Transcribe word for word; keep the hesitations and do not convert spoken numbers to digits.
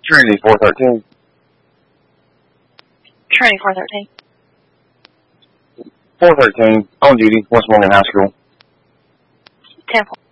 Trinity four thirteen. Trinity four thirteen. four thirteen, on duty, West Morgan High School. ten four.